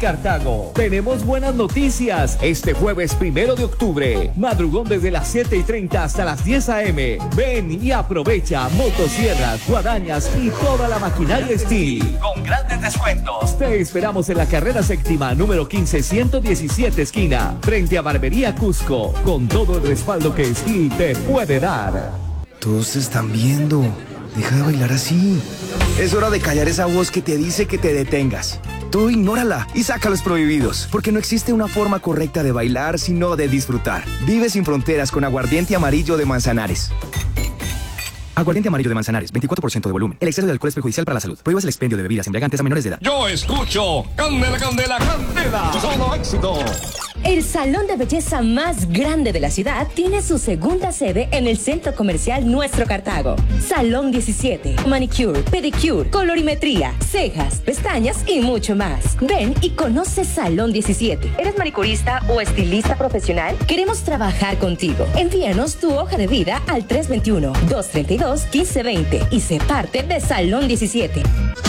Cartago. Tenemos buenas noticias. Este jueves 1 de octubre, madrugón desde las 7:30 hasta las 10 a.m. Ven y aprovecha motosierras, guadañas y toda la maquinaria Steel con grandes descuentos. Te esperamos en la carrera séptima, número 15117 esquina, frente a Barbería Cusco, con todo el respaldo que Steel te puede dar. Todos te están viendo. Deja de bailar así. Es hora de callar esa voz que te dice que te detengas. Tú ignórala y saca los prohibidos, porque no existe una forma correcta de bailar, sino de disfrutar. Vive sin fronteras con aguardiente amarillo de Manzanares. Aguardiente amarillo de Manzanares, 24% de volumen. El exceso de alcohol es perjudicial para la salud. Prohíbas el expendio de bebidas embriagantes a menores de edad. Yo escucho Candela, Candela, Candela. Solo éxito. El salón de belleza más grande de la ciudad tiene su segunda sede en el centro comercial Nuestro Cartago. Salón 17, manicure, pedicure, colorimetría, cejas, pestañas y mucho más. Ven y conoce Salón 17. ¿Eres manicurista o estilista profesional? Queremos trabajar contigo. Envíanos tu hoja de vida al 321-232-1520 y sé parte de Salón 17.